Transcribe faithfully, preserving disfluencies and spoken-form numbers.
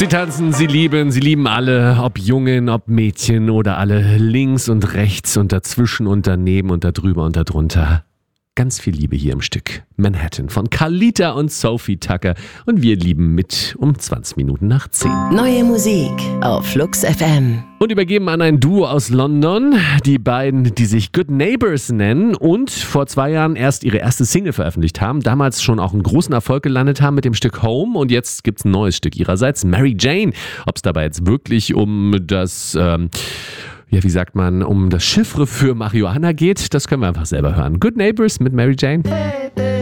Sie tanzen, sie lieben, sie lieben alle, ob Jungen, ob Mädchen oder alle links und rechts und dazwischen und daneben und da drüber und da drunter. Ganz viel Liebe hier im Stück Manhattan von Carlita und Sophie Tucker. Und wir lieben mit um zwanzig Minuten nach zehn. Neue Musik auf Flux F M. Und übergeben an ein Duo aus London. Die beiden, die sich Good Neighbors nennen und vor zwei Jahren erst ihre erste Single veröffentlicht haben. Damals schon auch einen großen Erfolg gelandet haben mit dem Stück Home. Und jetzt gibt's ein neues Stück ihrerseits, Mary Jane. Ob es dabei jetzt wirklich um das... Ähm, Ja, wie sagt man, um das Chiffre für Marihuana geht, das können wir einfach selber hören. Good Neighbors mit Mary Jane.